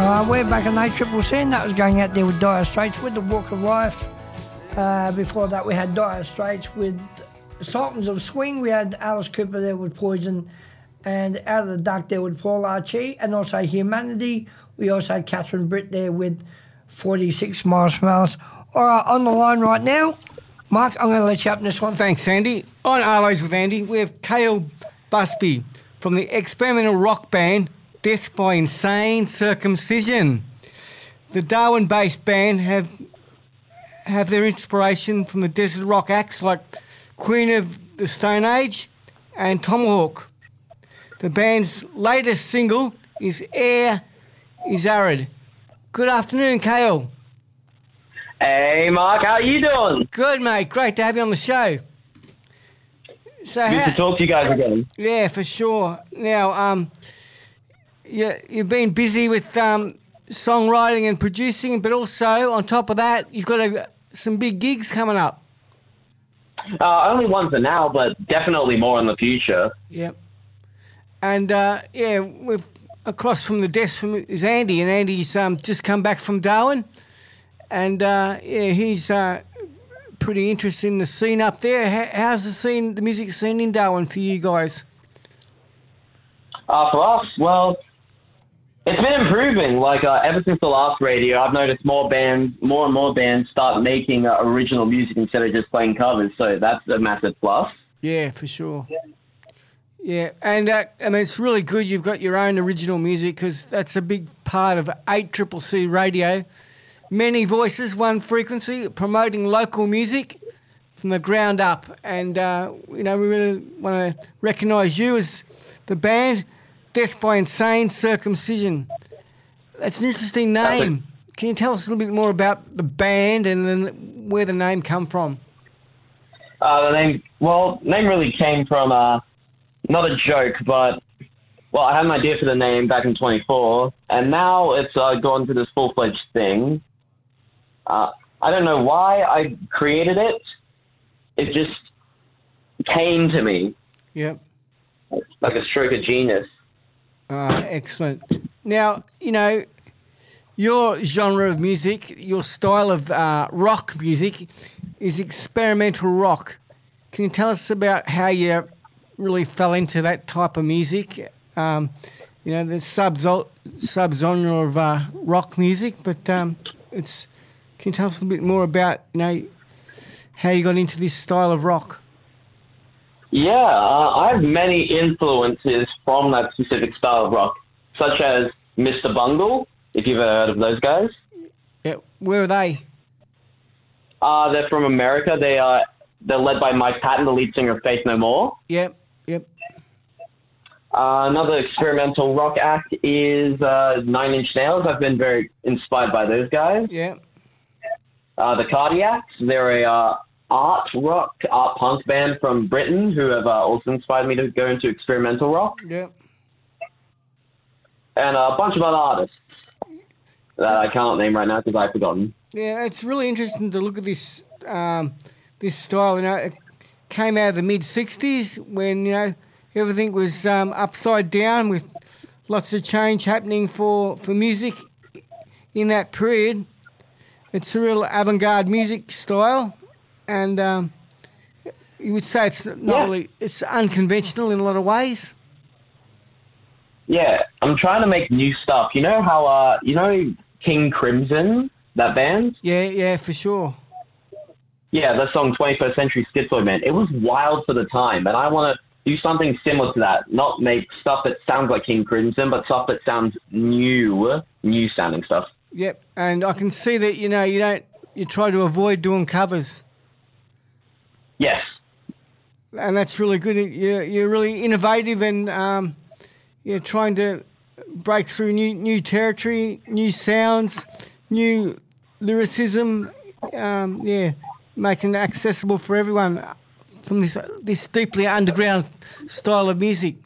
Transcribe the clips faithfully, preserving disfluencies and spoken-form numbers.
Uh, we're back on A Triple C, and that was going out there with Dire Straits with the Walk of Life. Uh, before that, we had Dire Straits with Sultans of Swing. We had Alice Cooper there with Poison, and Out of the Dark there with Paul Archie, and also Humanity. We also had Catherine Britt there with forty-six miles per hour. All right, on the line right now, Mark, I'm going to let you up in this one. Thanks, Andy. On Arlo's with Andy, we have Cale Busby from the experimental rock band Death by Insane Circumcision. The Darwin-based band have have their inspiration from the desert rock acts like Queen of the Stone Age and Tomahawk. The band's latest single is Air is Arid. Good afternoon, Cale. Hey, Mark, how are you doing? Good, mate. Great to have you on the show. So Good how, to talk to you guys again. Yeah, for sure. Now, um, you, you've been busy with um, songwriting and producing, but also, on top of that, you've got a, some big gigs coming up. Uh, only one for now, but definitely more in the future. Yep. And, uh, yeah, we've, across from the desk from, is Andy, and Andy's um, just come back from Darwin. And, uh, yeah, he's uh, pretty interested in the scene up there. How, how's the scene, the music scene in Darwin for you guys? Uh, for us, well, it's been improving. Like, uh, ever since the last radio, I've noticed more bands, more and more bands start making uh, original music instead of just playing covers. So that's a massive plus. Yeah, for sure. Yeah, yeah. and uh, I mean, it's really good you've got your own original music because that's a big part of eight C C C radio. Many voices, one frequency, promoting local music from the ground up. And, uh, you know, we really want to recognise you as the band, Death by Insane Circumcision. That's an interesting name. Can you tell us a little bit more about the band and then where the name come from? Uh, the name, well, name really came from, uh, not a joke, but, well, I had an idea for the name back in twenty-four, and now it's uh, gone to this full-fledged thing. Uh, I don't know why I created it. It just came to me. Yep. Like a stroke of genius. Ah, excellent. Now, you know, your genre of music, your style of uh, rock music is experimental rock. Can you tell us about how you really fell into that type of music? Um, you know, the sub sub-genre of uh, rock music, but um, it's... Can you tell us a little bit more about, you know, how you got into this style of rock? Yeah, uh, I have many influences from that specific style of rock, such as Mister Bungle, if you've ever heard of those guys. Yeah, where are they? Uh, they're from America. They are they're led by Mike Patton, the lead singer of Faith No More. Yep, yep. Uh, another experimental rock act is uh, Nine Inch Nails. I've been very inspired by those guys. Yeah. Uh, the Cardiacs, they're a uh, art rock, art punk band from Britain who have uh, also inspired me to go into experimental rock. Yeah. And a bunch of other artists that I can't name right now because I've forgotten. Yeah, it's really interesting to look at this um, this style. You know, it came out of the mid sixties when, you know, everything was um, upside down with lots of change happening for, for music in that period. It's a real avant-garde music style, and um, you would say it's not yeah. really, it's unconventional in a lot of ways. Yeah, I'm trying to make new stuff. You know how, uh, you know King Crimson, that band? Yeah, yeah, for sure. Yeah, the song twenty-first Century Schizoid Man. It was wild for the time, and I want to do something similar to that. Not make stuff that sounds like King Crimson, but stuff that sounds new, new sounding stuff. Yep, and I can see that, you know, you don't, you try to avoid doing covers. Yes. And that's really good. You're, you're really innovative and um, you're trying to break through new new territory, new sounds, new lyricism. Um, yeah, making it accessible for everyone from this this deeply underground style of music.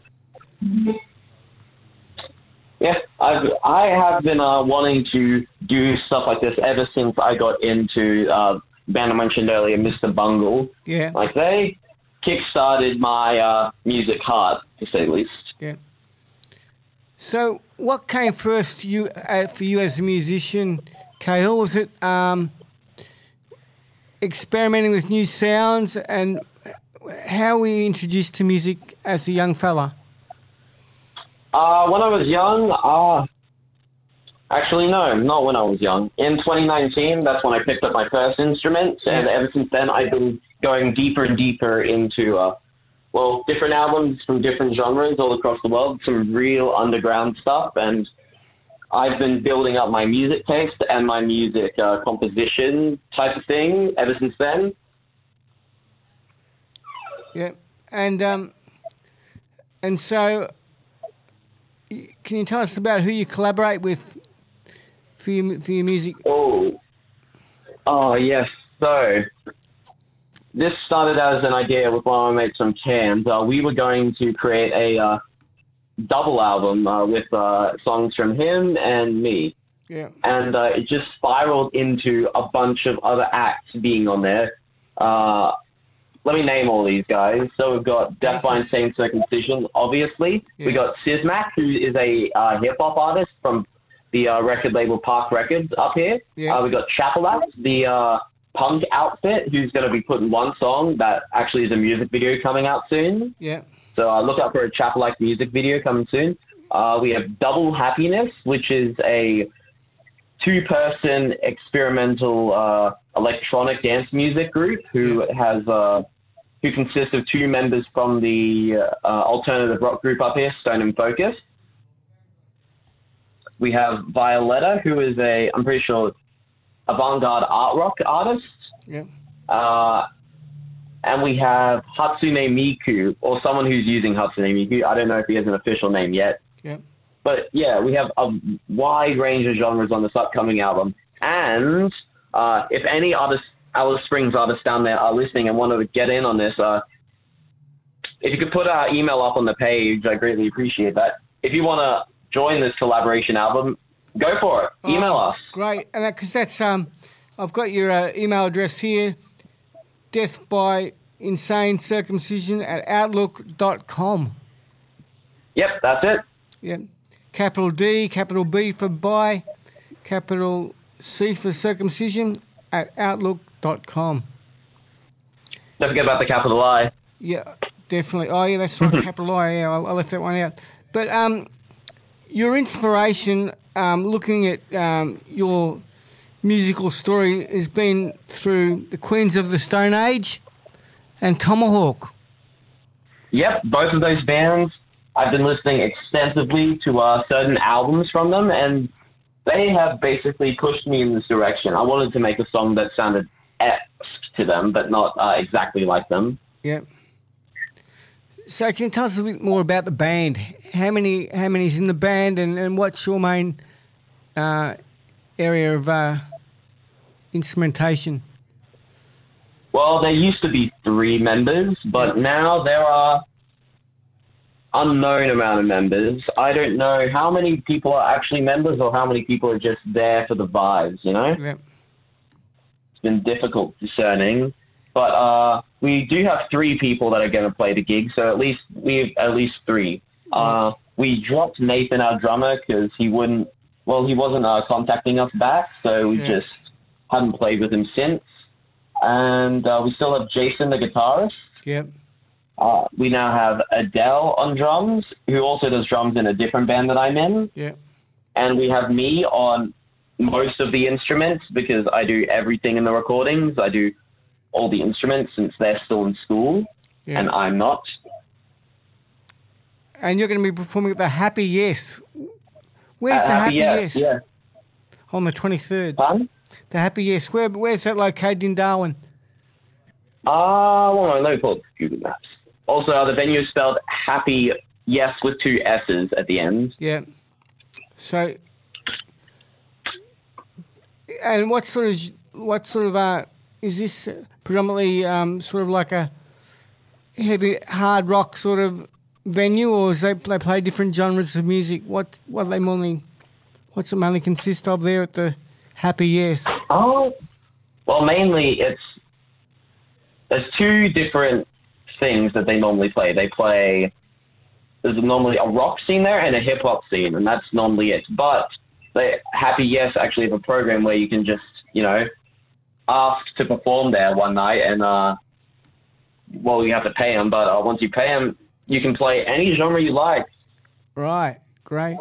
Yeah, I've, I have been uh, wanting to do stuff like this ever since I got into uh, the band I mentioned earlier, Mister Bungle. Yeah. Like, they kick-started my uh, music hard, to say the least. Yeah. So, what came first to you, uh, for you as a musician, Cahill? Was it um, experimenting with new sounds, and how were you introduced to music as a young fella? Uh, when I was young, uh, actually, no, not when I was young. In twenty nineteen, that's when I picked up my first instrument, and ever since then, I've been going deeper and deeper into, uh, well, different albums from different genres all across the world, some real underground stuff, and I've been building up my music taste and my music uh, composition type of thing ever since then. Yeah, and um, and so, can you tell us about who you collaborate with for your, for your music? Oh, oh yes. So this started as an idea with one of my mates from Cairns. Uh, we were going to create a uh, double album uh, with uh, songs from him and me. Yeah. And uh, it just spiraled into a bunch of other acts being on there. Uh, let me name all these guys. So we've got Death by Insane Circumcision, obviously. Yeah. We got Sizmac, who is a uh, hip-hop artist from the uh, record label Park Records up here. Yeah. Uh, we got Chapelac, the uh, punk outfit, who's going to be putting one song that actually is a music video coming out soon. Yeah. So uh, look out for a Chapelac music video coming soon. Uh, we have Double Happiness, which is a two-person experimental uh, electronic dance music group who has uh, who consists of two members from the uh, alternative rock group up here, Stone and Focus. We have Violetta, who is a, I'm pretty sure, avant-garde art rock artist. Yeah. Uh, and we have Hatsune Miku, or someone who's using Hatsune Miku. I don't know if he has an official name yet. Yeah. But yeah, we have a wide range of genres on this upcoming album. And uh, if any artists, Alice Springs artists down there are listening and want to get in on this, uh, if you could put our email up on the page, I greatly appreciate that. If you want to join this collaboration album, go for it. Email oh, us. Great. And because that, that's, um, I've got your uh, email address here, death by insane circumcision at outlook dot com. Yep, that's it. Yep. Capital D, capital B for by, capital C for circumcision at outlook dot com. Don't forget about the capital I. Yeah, definitely. Oh, yeah, that's right, capital I. Yeah, I, I left that one out. But um, your inspiration, um, looking at um, your musical story, has been through the Queens of the Stone Age and Tomahawk. Yep, both of those bands. I've been listening extensively to uh, certain albums from them, and they have basically pushed me in this direction. I wanted to make a song that sounded esque to them, but not uh, exactly like them. Yeah. So can you tell us a bit more about the band? How many how many's in the band, and, and what's your main uh, area of uh, instrumentation? Well, there used to be three members, but now there are unknown amount of members. I don't know how many people are actually members or how many people are just there for the vibes, you know? Yep. It's been difficult discerning. But uh, we do have three people that are going to play the gig, so at least we have at least three. Uh, we dropped Nathan, our drummer, because he wouldn't, well, he wasn't uh, contacting us back, so we yeah. just haven't played with him since. And uh, we still have Jason, the guitarist. Yep. Uh, we now have Adele on drums, who also does drums in a different band that I'm in. Yeah. And we have me on most of the instruments because I do everything in the recordings. I do all the instruments since they're still in school, yeah. and I'm not. And you're going to be performing at the Happy Yes. Where's uh, the Happy, Happy Yes? Yeah. On the twenty-third. Pardon? The Happy Yes. Where, where's that located in Darwin? Ah, uh, well, let me pull up Google Maps. Also, uh, the venue is spelled Happy Yes with two S's at the end. Yeah. So, and what sort of, what sort of, uh, is this predominantly um, sort of like a heavy, hard rock sort of venue, or is they, they play different genres of music? What, what they mainly, what's it mainly consist of there at the Happy Yes? Oh, well, mainly it's, there's two different things that they normally play. They play there's normally a rock scene there and a hip hop scene, and that's normally it. But they, Happy Yes actually have a program where you can just, you know, ask to perform there one night, and uh, well, you have to pay them, but uh, once you pay them, you can play any genre you like. Right, great.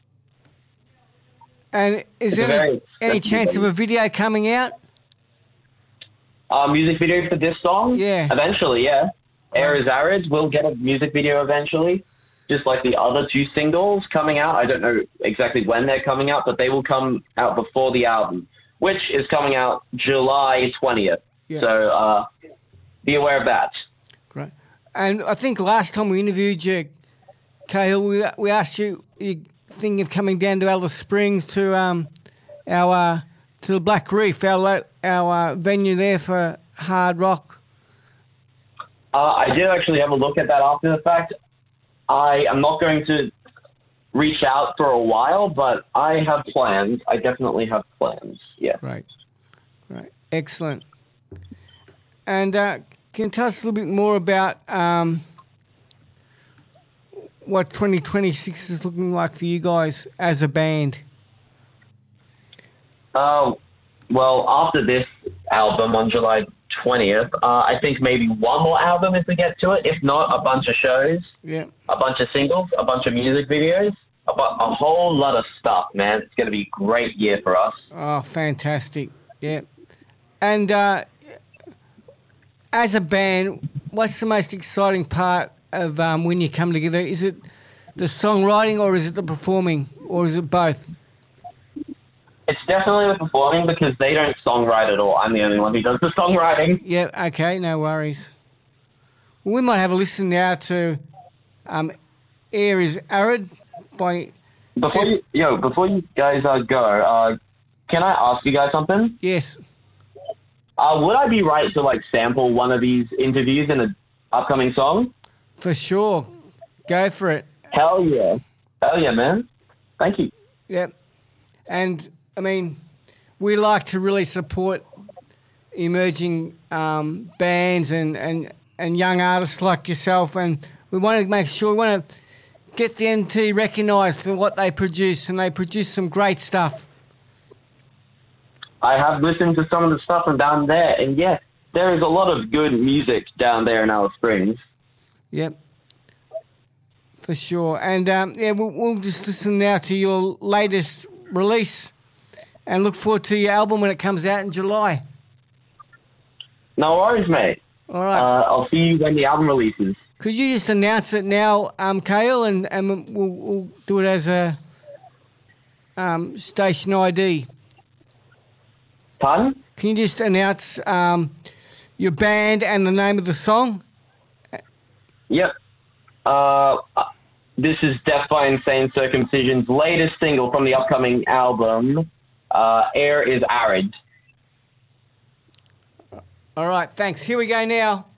And is It's there a very any, any accessible chance of venue. a video coming out? Uh, music video for this song? Yeah. Eventually, yeah. Air is Arid will get a music video eventually, just like the other two singles coming out. I don't know exactly when they're coming out, but they will come out before the album, which is coming out July twentieth. Yeah. So uh, be aware of that. Great. And I think last time we interviewed you, Cahill, we, we asked you, you thinking of coming down to Alice Springs to um, our uh, to the Black Reef, our lo- our uh, venue there for hard rock. Uh, I did actually have a look at that after the fact. I am not going to reach out for a while, but I have plans. I definitely have plans. Yeah. Right, right, excellent. And uh, can you tell us a little bit more about um, what twenty twenty-six is looking like for you guys as a band? Uh, well, after this album on July twentieth, uh, I think maybe one more album if we get to it. If not, a bunch of shows, Yeah, a bunch of singles, a bunch of music videos, a, bu- a whole lot of stuff, man. It's going to be a great year for us. oh, fantastic. Yeah, and uh, as a band, what's the most exciting part of um, when you come together? Is it the songwriting, or is it the performing, or is it both? It's definitely the performing because they don't songwrite at all. I'm the only one who does the songwriting. Yeah, okay, no worries. Well, we might have a listen now to um, Air is Arid by... Before you, yo, before you guys uh, go, uh, can I ask you guys something? Yes. Uh, would I be right to like sample one of these interviews in an upcoming song? For sure. Go for it. Hell yeah. Hell yeah, man. Thank you. Yep. And, I mean, we like to really support emerging um, bands and, and, and young artists like yourself, and we want to make sure, we want to get the N T recognised for what they produce, and they produce some great stuff. I have listened to some of the stuff from down there, and yes, there is a lot of good music down there in Alice Springs. Yep. For sure. And, um, yeah, we'll, we'll just listen now to your latest release and look forward to your album when it comes out in July. No worries, mate. All right. Uh, I'll see you when the album releases. Could you just announce it now, um, Cale, and, and we'll, we'll do it as a um, station I D. Pardon? Can you just announce um, your band and the name of the song? Yep. Uh, this is Death by Insane Circumcision's latest single from the upcoming album, uh, Air is Arid. All right, thanks. Here we go now.